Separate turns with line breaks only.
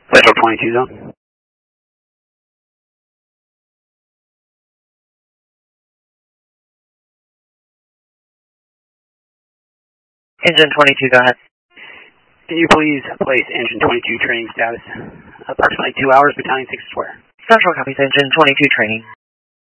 Central 22 zone.
Engine 22, go ahead.
Can you please place engine 22 training status? Approximately 2 hours, battalion 6 square.
Central copies engine 22 training.